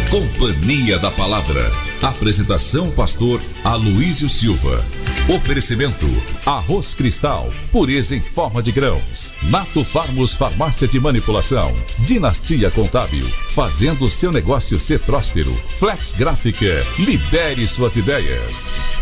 Companhia da Palavra. Apresentação pastor Aloísio Silva. Oferecimento: Arroz Cristal, pureza em forma de grãos. Nato Farmos Farmácia de Manipulação. Dinastia Contábil, fazendo seu negócio ser próspero. Flex Gráfica, libere suas ideias.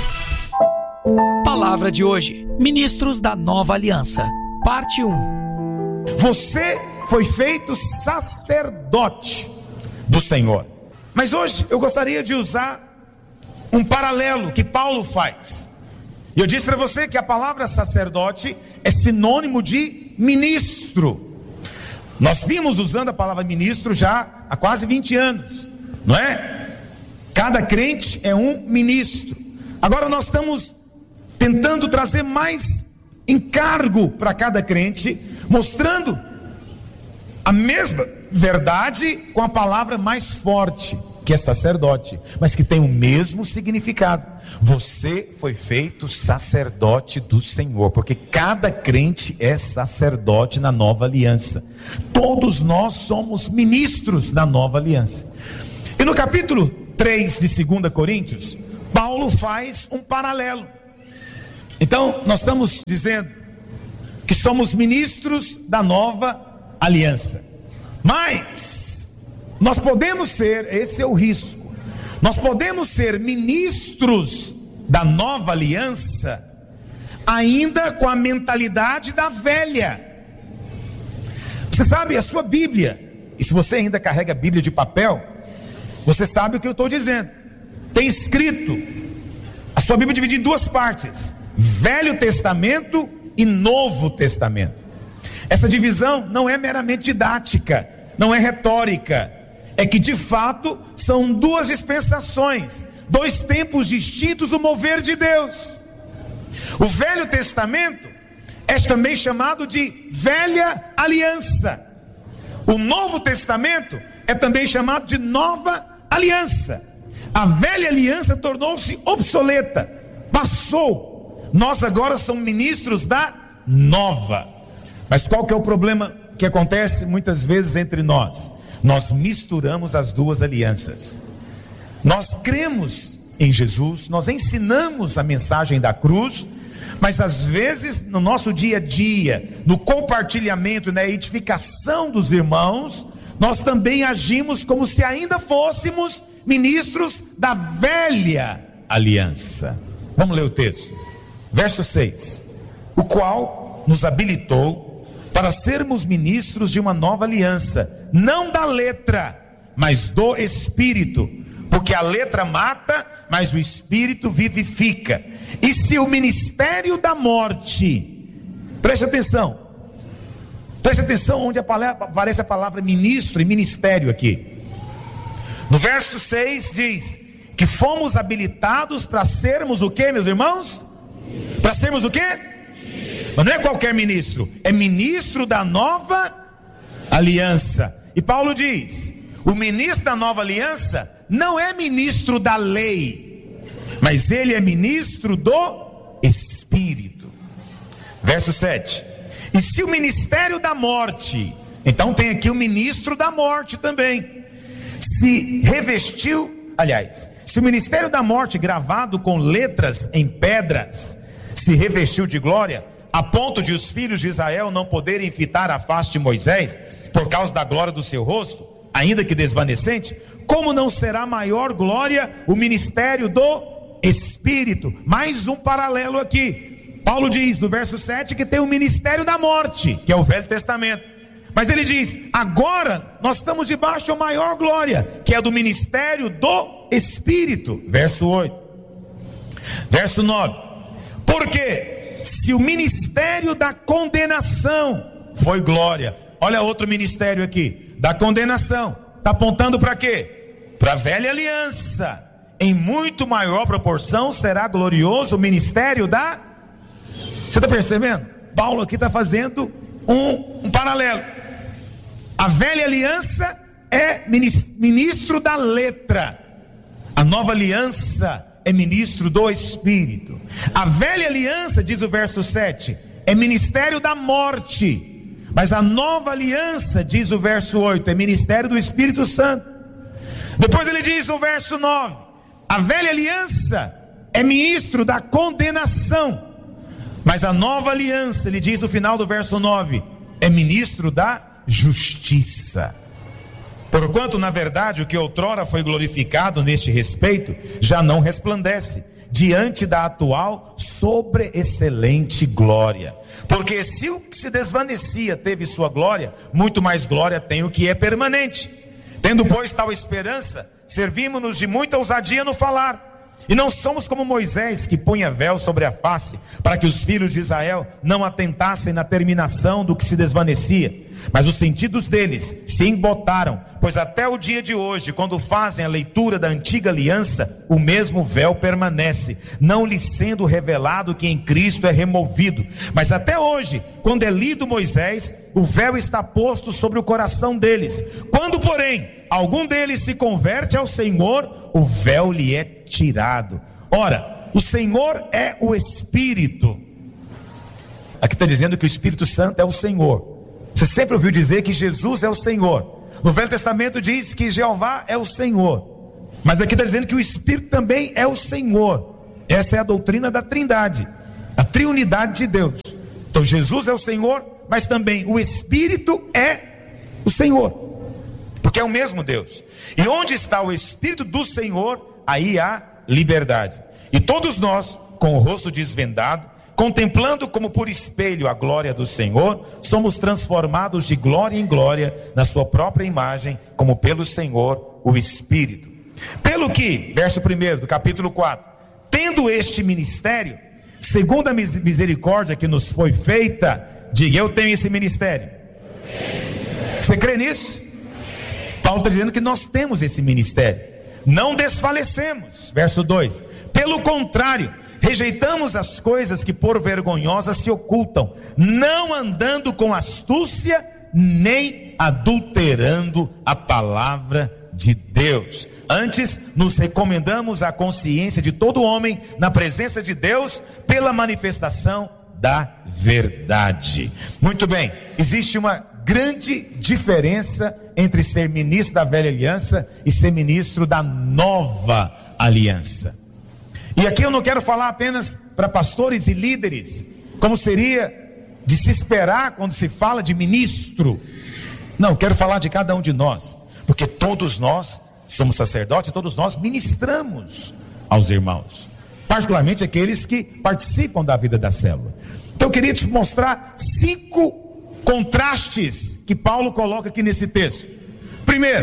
Palavra de hoje: Ministros da Nova Aliança, parte 1. Você foi feito sacerdote do Senhor. Mas hoje eu gostaria de usar um paralelo que Paulo faz. E eu disse para você que a palavra sacerdote é sinônimo de ministro. Nós vimos usando a palavra ministro já há quase 20 anos, não é? Cada crente é um ministro. Agora nós estamos tentando trazer mais encargo para cada crente, mostrando a mesma verdade com a palavra mais forte, que é sacerdote, mas que tem o mesmo significado. Você foi feito sacerdote do Senhor, porque cada crente é sacerdote na nova aliança. Todos nós somos ministros da nova aliança. E no capítulo 3 de 2 Coríntios, Paulo faz um paralelo. Então nós estamos dizendo que somos ministros da nova aliança, mas nós podemos ser, esse é o risco, nós podemos ser ministros da nova aliança ainda com a mentalidade da velha. Você sabe, a sua Bíblia, e se você ainda carrega a Bíblia de papel, você sabe o que eu estou dizendo. Tem escrito, a sua Bíblia é dividida em duas partes: Velho Testamento e Novo Testamento. Essa divisão não é meramente didática, não é retórica, é que de fato são duas dispensações, dois tempos distintos do mover de Deus. O Velho Testamento é também chamado de Velha Aliança. O Novo Testamento é também chamado de Nova Aliança. A Velha Aliança tornou-se obsoleta, passou. Nós agora somos ministros da Nova. Mas qual que é o problema que acontece muitas vezes entre nós? Nós misturamos as duas alianças. Nós cremos em Jesus, nós ensinamos a mensagem da cruz, mas às vezes no nosso dia a dia, no compartilhamento, na edificação dos irmãos, nós também agimos como se ainda fôssemos ministros da velha aliança. Vamos ler o texto, verso 6: o qual nos habilitou para sermos ministros de uma nova aliança, não da letra, mas do Espírito, porque a letra mata, mas o Espírito vivifica. E se o ministério da morte, preste atenção onde aparece a palavra ministro e ministério aqui. No verso 6 diz que fomos habilitados para sermos o que, meus irmãos? Para sermos o que? Mas não é qualquer ministro, é ministro da nova aliança. E Paulo diz: o ministro da nova aliança não é ministro da lei, mas ele é ministro do Espírito. Verso 7: e se o ministério da morte, então tem aqui o ministro da morte também, se revestiu, se o ministério da morte gravado com letras em pedras se revestiu de glória, a ponto de os filhos de Israel não poderem fitar a face de Moisés por causa da glória do seu rosto, ainda que desvanecente, como não será maior glória o ministério do Espírito? Mais um paralelo aqui. Paulo diz no verso 7 que tem o ministério da morte, que é o Velho Testamento, mas ele diz: agora nós estamos debaixo de uma maior glória, que é do ministério do Espírito. Verso 8. Verso 9: porque se o ministério da condenação foi glória, olha outro ministério aqui, da condenação, está apontando para quê? Para a velha aliança. Em muito maior proporção será glorioso o ministério da... Você está percebendo? Paulo aqui está fazendo um paralelo. A velha aliança é ministro da letra, a nova aliança é ministro do Espírito. A velha aliança, diz o verso 7, é ministério da morte, mas a nova aliança, diz o verso 8, é ministério do Espírito Santo. Depois ele diz no verso 9: a velha aliança é ministro da condenação, mas a nova aliança, ele diz no final do verso 9, é ministro da justiça. Porquanto, na verdade, o que outrora foi glorificado neste respeito, já não resplandece diante da atual sobreexcelente glória. Porque se o que se desvanecia teve sua glória, muito mais glória tem o que é permanente. Tendo, pois, tal esperança, servimos-nos de muita ousadia no falar, e não somos como Moisés, que punha véu sobre a face, para que os filhos de Israel não atentassem na terminação do que se desvanecia. Mas os sentidos deles se embotaram, pois até o dia de hoje, quando fazem a leitura da antiga aliança, o mesmo véu permanece, não lhes sendo revelado que em Cristo é removido. Mas até hoje, quando é lido Moisés, o véu está posto sobre o coração deles. Quando, porém, algum deles se converte ao Senhor, o véu lhe é tirado. Ora, o Senhor é o Espírito. Aqui está dizendo que o Espírito Santo é o Senhor. Você sempre ouviu dizer que Jesus é o Senhor. No Velho Testamento diz que Jeová é o Senhor, mas aqui está dizendo que o Espírito também é o Senhor. Essa é a doutrina da Trindade, a triunidade de Deus. Então Jesus é o Senhor, mas também o Espírito é o Senhor, porque é o mesmo Deus. E onde está o Espírito do Senhor, aí há liberdade. E todos nós, com o rosto desvendado, contemplando como por espelho a glória do Senhor, somos transformados de glória em glória na sua própria imagem, como pelo Senhor o Espírito. Pelo que, verso 1 do capítulo 4, tendo este ministério, segundo a misericórdia que nos foi feita, diga: eu tenho esse ministério. Você crê nisso? Paulo está dizendo que nós temos esse ministério, não desfalecemos. Verso 2: pelo contrário, rejeitamos as coisas que por vergonhosas se ocultam, não andando com astúcia, nem adulterando a palavra de Deus. Antes, nos recomendamos à consciência de todo homem, na presença de Deus, pela manifestação da verdade. Muito bem, existe uma grande diferença entre ser ministro da velha aliança e ser ministro da nova aliança. E aqui eu não quero falar apenas para pastores e líderes, como seria de se esperar quando se fala de ministro. Não, quero falar de cada um de nós, porque todos nós somos sacerdotes, todos nós ministramos aos irmãos, particularmente aqueles que participam da vida da célula. Então eu queria te mostrar 5 contrastes que Paulo coloca aqui nesse texto. Primeiro,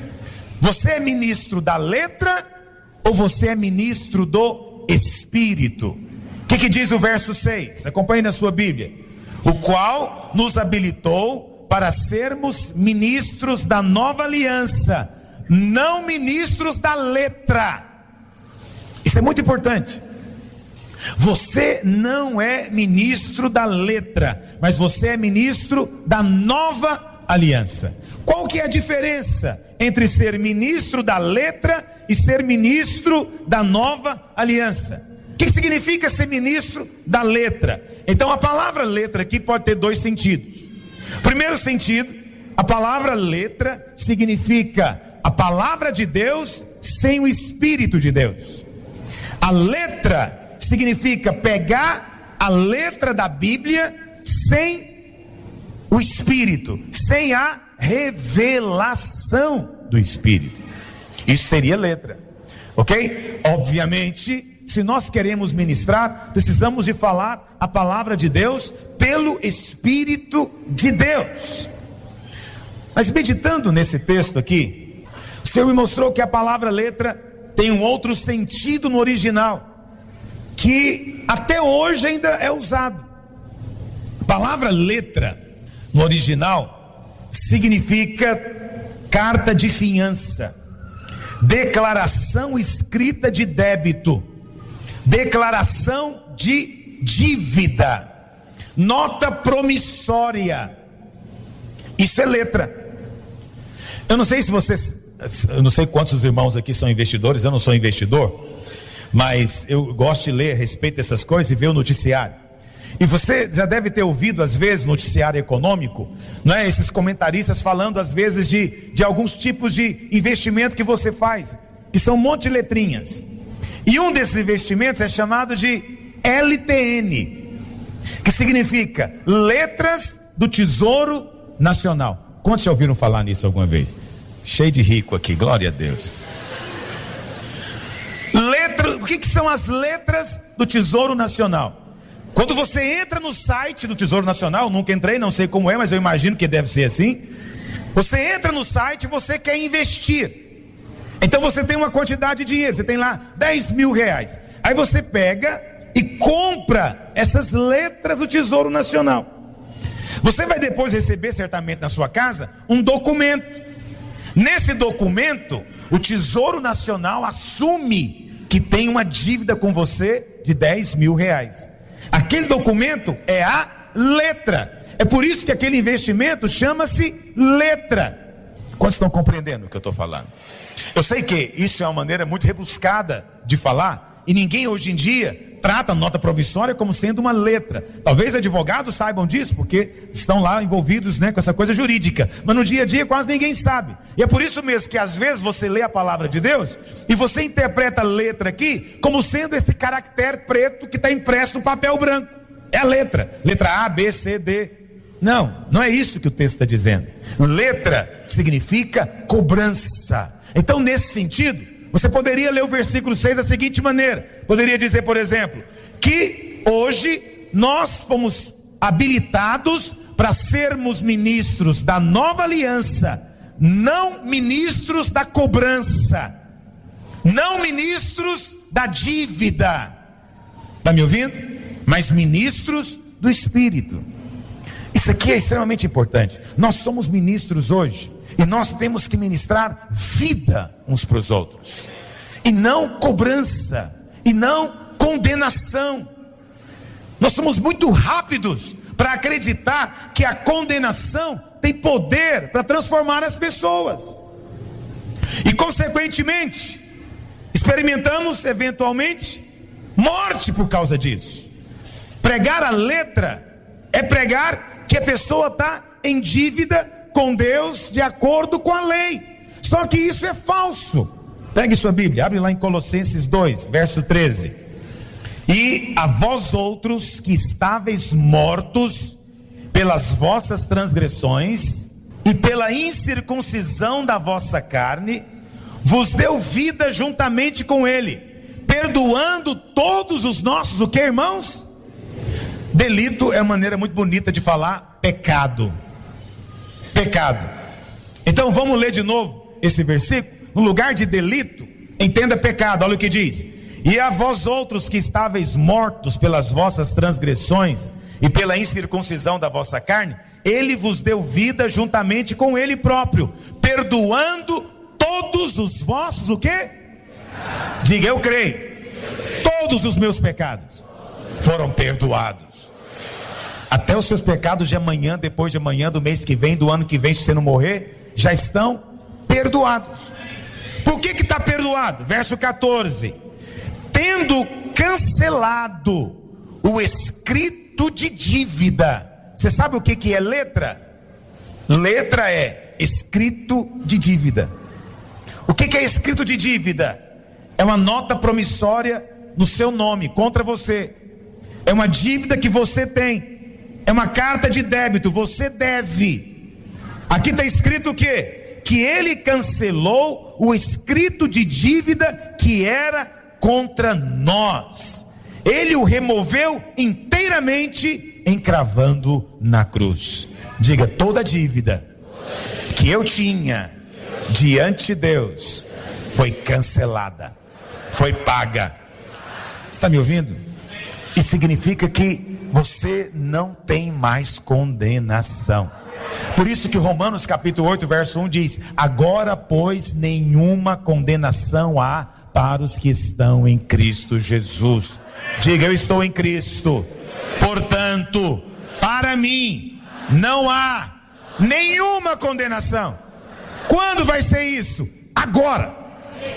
você é ministro da letra ou você é ministro do Espírito? O que diz o verso 6? Acompanhe na sua Bíblia. O qual nos habilitou para sermos ministros da nova aliança, não ministros da letra. Isso é muito importante. Você não é ministro da letra, mas você é ministro da nova aliança. Qual que é a diferença entre ser ministro da letra e ser ministro da nova aliança? O que significa ser ministro da letra? Então a palavra letra aqui pode ter 2 sentidos. Primeiro sentido, a palavra letra significa a palavra de Deus sem o Espírito de Deus. A letra significa pegar a letra da Bíblia sem o Espírito, sem a revelação do Espírito. Isso seria letra, ok? Obviamente, se nós queremos ministrar, precisamos de falar a palavra de Deus pelo Espírito de Deus. Mas meditando nesse texto aqui, o Senhor me mostrou que a palavra letra tem um outro sentido no original, que até hoje ainda é usado. A palavra letra no original significa carta de fiança, declaração escrita de débito, declaração de dívida, nota promissória. Isso é letra. Eu não sei se vocês, eu não sei quantos irmãos aqui são investidores. Eu não sou investidor, mas eu gosto de ler a respeito dessas coisas e ver o noticiário. E você já deve ter ouvido às vezes noticiário econômico, não é? Esses comentaristas falando às vezes de alguns tipos de investimento que você faz, que são um monte de letrinhas. E um desses investimentos é chamado de LTN, que significa Letras do Tesouro Nacional. Quantos já ouviram falar nisso alguma vez? Cheio de rico aqui, glória a Deus. O que são as letras do Tesouro Nacional? Quando você entra no site do Tesouro Nacional, nunca entrei, não sei como é, mas eu imagino que deve ser assim. Você entra no site e você quer investir. Então você tem uma quantidade de dinheiro, você tem lá 10 mil reais. Aí você pega e compra essas letras do Tesouro Nacional. Você vai depois receber certamente na sua casa um documento. Nesse documento, o Tesouro Nacional assume que tem uma dívida com você de 10 mil reais. Aquele documento é a letra. É por isso que aquele investimento chama-se letra. Quantos estão compreendendo o que eu estou falando? Eu sei que isso é uma maneira muito rebuscada de falar, e ninguém hoje em dia trata a nota promissória como sendo uma letra. Talvez advogados saibam disso, porque estão lá envolvidos, com essa coisa jurídica, mas no dia a dia quase ninguém sabe. E é por isso mesmo que às vezes você lê a palavra de Deus e você interpreta a letra aqui como sendo esse caractere preto que está impresso no papel branco. É a letra A, B, C, D. Não é isso que o texto está dizendo. Letra significa cobrança. Então, nesse sentido, você poderia ler o versículo 6 da seguinte maneira. Poderia dizer, por exemplo, que hoje nós fomos habilitados para sermos ministros da nova aliança, não ministros da cobrança, não ministros da dívida. Está me ouvindo? Mas ministros do Espírito. Isso aqui é extremamente importante. Nós somos ministros hoje, e nós temos que ministrar vida uns para os outros, e não cobrança, e não condenação. Nós somos muito rápidos para acreditar que a condenação tem poder para transformar as pessoas, e consequentemente experimentamos eventualmente morte por causa disso. Pregar a letra é pregar que a pessoa está em dívida com Deus de acordo com a lei. Só que isso é falso. Pegue sua Bíblia, abre lá em Colossenses 2, verso 13. E a vós outros que estáveis mortos pelas vossas transgressões e pela incircuncisão da vossa carne, vos deu vida juntamente com ele, perdoando todos os nossos, o que, irmãos? Delito é uma maneira muito bonita de falar pecado. Então vamos ler de novo esse versículo. No lugar de delito, entenda pecado. Olha o que diz: e a vós outros que estáveis mortos pelas vossas transgressões e pela incircuncisão da vossa carne, ele vos deu vida juntamente com ele próprio, perdoando todos os vossos, o quê? Diga, eu creio. Todos os meus pecados foram perdoados. Até os seus pecados de amanhã, depois de amanhã, do mês que vem, do ano que vem, se você não morrer, já estão perdoados. Por que está perdoado? Verso 14: tendo cancelado o escrito de dívida. Você sabe o que é letra? Letra é escrito de dívida. O que é escrito de dívida? É uma nota promissória no seu nome, contra você. É uma dívida que você tem. É uma carta de débito, você deve. Aqui está escrito o quê? Que ele cancelou o escrito de dívida que era contra nós. Ele o removeu inteiramente, encravando na cruz. Diga, toda dívida que eu tinha diante de Deus foi cancelada, foi paga. Está me ouvindo? Isso significa que você não tem mais condenação. Por isso que Romanos capítulo 8 verso 1 diz: agora pois nenhuma condenação há para os que estão em Cristo Jesus. Diga, eu estou em Cristo, portanto para mim não há nenhuma condenação. Quando vai ser isso? Agora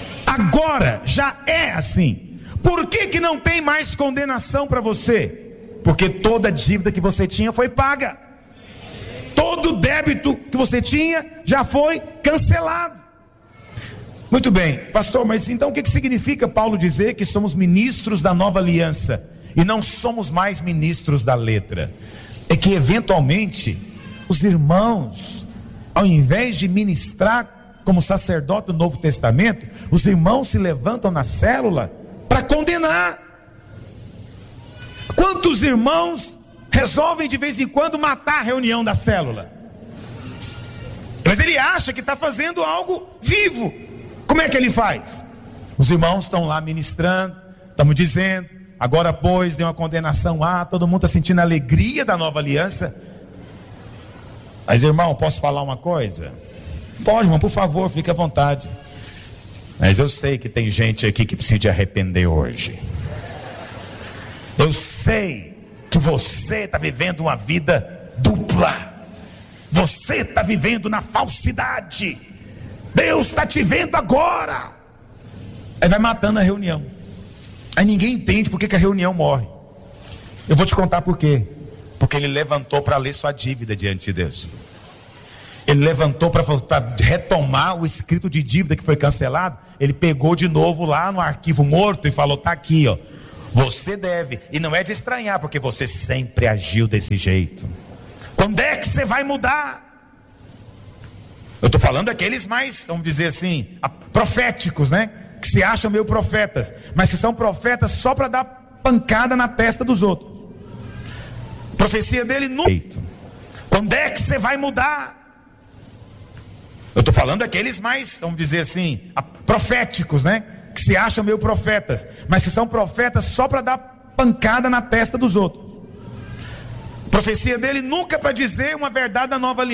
já é assim. Por que não tem mais condenação para você? Porque toda dívida que você tinha foi paga. Todo débito que você tinha já foi cancelado. Muito bem, pastor, mas então o que significa Paulo dizer que somos ministros da nova aliança e não somos mais ministros da letra? É que eventualmente os irmãos, ao invés de ministrar como sacerdote do Novo Testamento, os irmãos se levantam na célula para condenar. Quantos irmãos resolvem de vez em quando matar a reunião da célula? Mas ele acha que está fazendo algo vivo. Como é que ele faz? Os irmãos estão lá ministrando, estamos dizendo, agora pois deu uma condenação, todo mundo está sentindo a alegria da nova aliança. Mas irmão, posso falar uma coisa? Pode, irmão, por favor, fique à vontade. Mas eu sei que tem gente aqui que precisa de arrepender hoje. Eu sei que você está vivendo uma vida dupla. Você está vivendo na falsidade. Deus está te vendo agora. Aí vai matando a reunião. Aí ninguém entende por que a reunião morre. Eu vou te contar por quê. Porque ele levantou para ler sua dívida diante de Deus. Ele levantou para retomar o escrito de dívida que foi cancelado. Ele pegou de novo lá no arquivo morto e falou, está aqui, ó. Você deve, e não é de estranhar, porque você sempre agiu desse jeito. Quando é que você vai mudar? Eu estou falando daqueles mais, vamos dizer assim, proféticos, né? Que se acham meio profetas, mas que são profetas só para dar pancada na testa dos outros. A profecia dele não. Quando é que você vai mudar? Eu estou falando daqueles mais, vamos dizer assim, proféticos, né? Que se acham meio profetas, mas que são profetas só para dar pancada na testa dos outros. A profecia dele nunca para dizer uma verdade da nova aliança.